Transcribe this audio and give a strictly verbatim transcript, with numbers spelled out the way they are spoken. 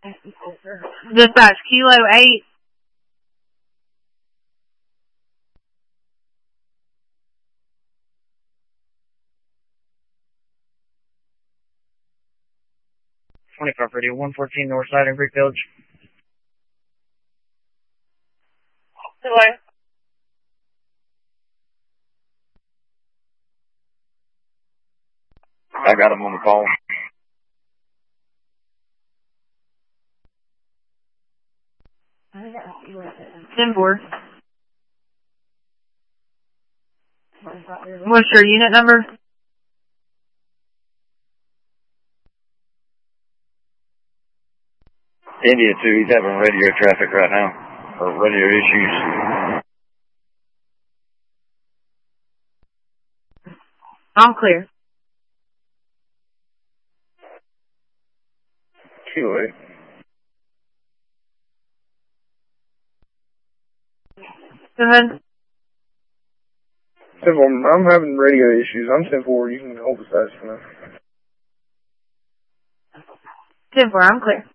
Dispatch, Kilo eight. twenty-five radio, one fourteen North Side in Greek Village. Hello. I got him on the call. ten four. What's your unit number? India two, he's having radio traffic right now, or radio issues. I'm clear. Kilo eight. Go ahead. ten four, I'm having radio issues. I'm ten four. You can hold the station for now. ten four, I'm clear.